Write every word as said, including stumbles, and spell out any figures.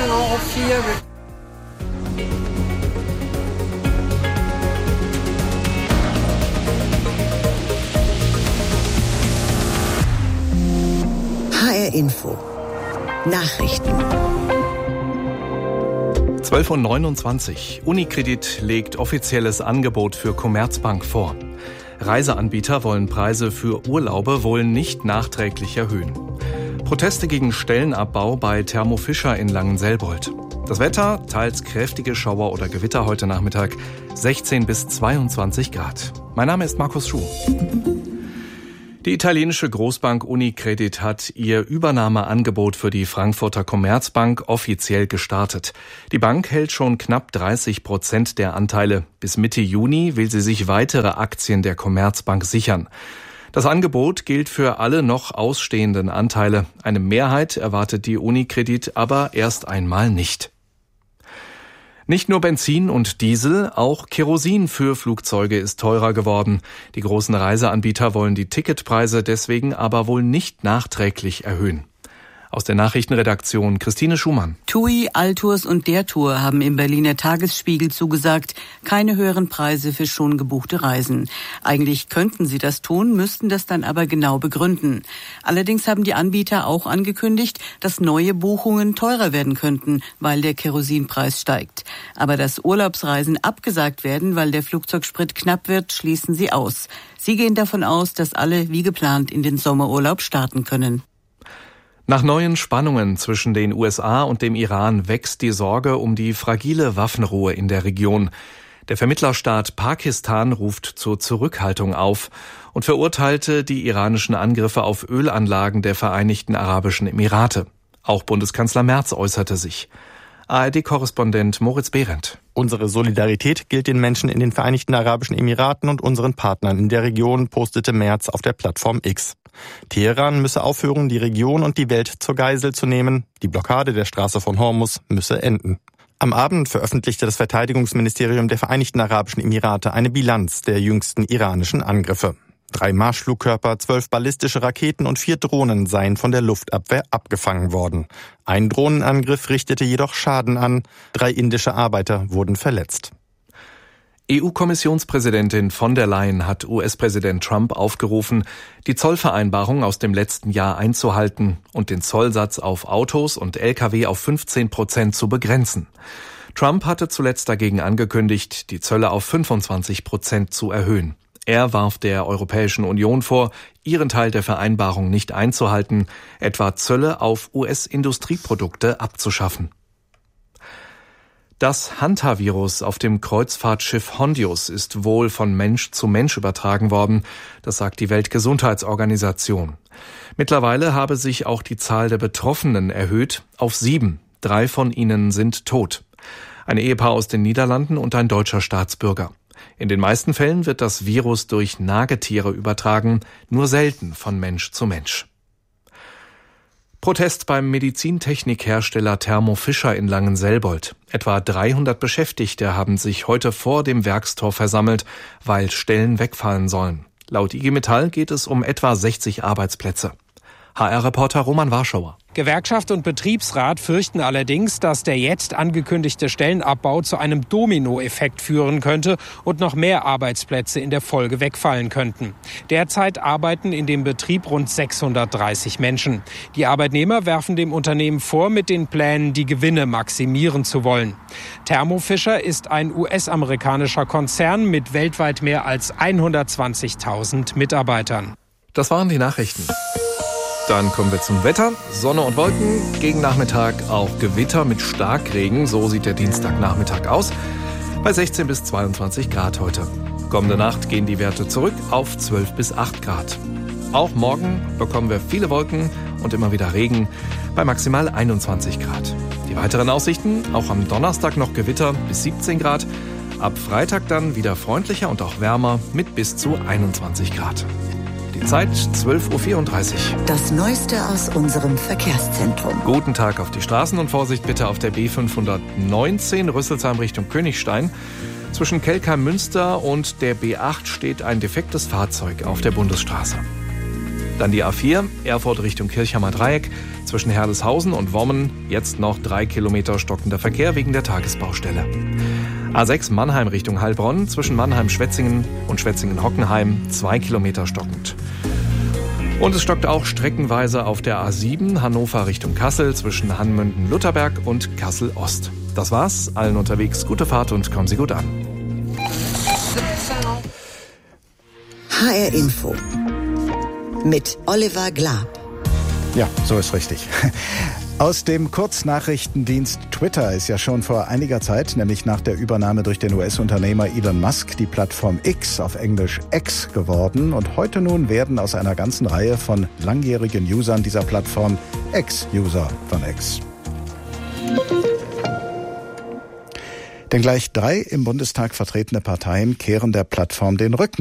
einen Euro vier. H R Info Nachrichten. zwölf Uhr neunundzwanzig. Unicredit legt offizielles Angebot für Commerzbank vor. Reiseanbieter wollen Preise für Urlaube wohl nicht nachträglich erhöhen. Proteste gegen Stellenabbau bei Thermo Fischer in Langenselbold. Das Wetter, teils kräftige Schauer oder Gewitter heute Nachmittag, sechzehn bis zweiundzwanzig Grad. Mein Name ist Markus Schuh. Die italienische Großbank Unicredit hat ihr Übernahmeangebot für die Frankfurter Commerzbank offiziell gestartet. Die Bank hält schon knapp dreißig Prozent der Anteile. Bis Mitte Juni will sie sich weitere Aktien der Commerzbank sichern. Das Angebot gilt für alle noch ausstehenden Anteile. Eine Mehrheit erwartet die Unicredit aber erst einmal nicht. Nicht nur Benzin und Diesel, auch Kerosin für Flugzeuge ist teurer geworden. Die großen Reiseanbieter wollen die Ticketpreise deswegen aber wohl nicht nachträglich erhöhen. Aus der Nachrichtenredaktion Christine Schumann. TUI, Altours und der Tour haben im Berliner Tagesspiegel zugesagt, keine höheren Preise für schon gebuchte Reisen. Eigentlich könnten sie das tun, müssten das dann aber genau begründen. Allerdings haben die Anbieter auch angekündigt, dass neue Buchungen teurer werden könnten, weil der Kerosinpreis steigt. Aber dass Urlaubsreisen abgesagt werden, weil der Flugzeugsprit knapp wird, schließen sie aus. Sie gehen davon aus, dass alle wie geplant in den Sommerurlaub starten können. Nach neuen Spannungen zwischen den U S A und dem Iran wächst die Sorge um die fragile Waffenruhe in der Region. Der Vermittlerstaat Pakistan ruft zur Zurückhaltung auf und verurteilte die iranischen Angriffe auf Ölanlagen der Vereinigten Arabischen Emirate. Auch Bundeskanzler Merz äußerte sich. A R D-Korrespondent Moritz Behrendt. Unsere Solidarität gilt den Menschen in den Vereinigten Arabischen Emiraten und unseren Partnern in der Region, postete Merz auf der Plattform X. Teheran müsse aufhören, die Region und die Welt zur Geisel zu nehmen. Die Blockade der Straße von Hormuz müsse enden. Am Abend veröffentlichte das Verteidigungsministerium der Vereinigten Arabischen Emirate eine Bilanz der jüngsten iranischen Angriffe. Drei Marschflugkörper, zwölf ballistische Raketen und vier Drohnen seien von der Luftabwehr abgefangen worden. Ein Drohnenangriff richtete jedoch Schaden an. Drei indische Arbeiter wurden verletzt. E U-Kommissionspräsidentin von der Leyen hat U S-Präsident Trump aufgerufen, die Zollvereinbarung aus dem letzten Jahr einzuhalten und den Zollsatz auf Autos und L K W auf fünfzehn Prozent zu begrenzen. Trump hatte zuletzt dagegen angekündigt, die Zölle auf fünfundzwanzig Prozent zu erhöhen. Er warf der Europäischen Union vor, ihren Teil der Vereinbarung nicht einzuhalten, etwa Zölle auf U S-Industrieprodukte abzuschaffen. Das Hantavirus auf dem Kreuzfahrtschiff Hondius ist wohl von Mensch zu Mensch übertragen worden, das sagt die Weltgesundheitsorganisation. Mittlerweile habe sich auch die Zahl der Betroffenen erhöht auf sieben. Drei von ihnen sind tot. Ein Ehepaar aus den Niederlanden und ein deutscher Staatsbürger. In den meisten Fällen wird das Virus durch Nagetiere übertragen, nur selten von Mensch zu Mensch. Protest beim Medizintechnikhersteller Thermo Fischer in Langenselbold. Etwa dreihundert Beschäftigte haben sich heute vor dem Werkstor versammelt, weil Stellen wegfallen sollen. Laut I G Metall geht es um etwa sechzig Arbeitsplätze. H R-Reporter Roman Warschauer. Gewerkschaft und Betriebsrat fürchten allerdings, dass der jetzt angekündigte Stellenabbau zu einem Dominoeffekt führen könnte und noch mehr Arbeitsplätze in der Folge wegfallen könnten. Derzeit arbeiten in dem Betrieb rund sechshundertdreißig Menschen. Die Arbeitnehmer werfen dem Unternehmen vor, mit den Plänen die Gewinne maximieren zu wollen. Thermo Fischer ist ein U S-amerikanischer Konzern mit weltweit mehr als hundertzwanzigtausend Mitarbeitern. Das waren die Nachrichten. Dann kommen wir zum Wetter. Sonne und Wolken, gegen Nachmittag auch Gewitter mit Starkregen. So sieht der Dienstagnachmittag aus. Bei sechzehn bis zweiundzwanzig Grad heute. Kommende Nacht gehen die Werte zurück auf zwölf bis acht Grad. Auch morgen bekommen wir viele Wolken und immer wieder Regen bei maximal einundzwanzig Grad. Die weiteren Aussichten, auch am Donnerstag noch Gewitter bis siebzehn Grad. Ab Freitag dann wieder freundlicher und auch wärmer mit bis zu einundzwanzig Grad. Die Zeit zwölf Uhr vierunddreißig. Das Neueste aus unserem Verkehrszentrum. Guten Tag auf die Straßen und Vorsicht bitte auf der B fünfhundertneunzehn Rüsselsheim Richtung Königstein. Zwischen Kelkheim-Münster und der B acht steht ein defektes Fahrzeug auf der Bundesstraße. Dann die A vier, Erfurt Richtung Kirchheimer Dreieck. Zwischen Herleshausen und Wommen jetzt noch drei Kilometer stockender Verkehr wegen der Tagesbaustelle. A sechs Mannheim Richtung Heilbronn. Zwischen Mannheim-Schwetzingen und Schwetzingen-Hockenheim zwei Kilometer stockend. Und es stockt auch streckenweise auf der A sieben Hannover Richtung Kassel zwischen Hanmünden-Lutherberg und Kassel-Ost. Das war's. Allen unterwegs gute Fahrt und kommen Sie gut an. H R Info mit Oliver Glab. Ja, so ist richtig. Aus dem Kurznachrichtendienst Twitter ist ja schon vor einiger Zeit, nämlich nach der Übernahme durch den U S-Unternehmer Elon Musk, die Plattform X, auf Englisch X, geworden. Und heute nun werden aus einer ganzen Reihe von langjährigen Usern dieser Plattform Ex-User von X. Denn gleich drei im Bundestag vertretene Parteien kehren der Plattform den Rücken.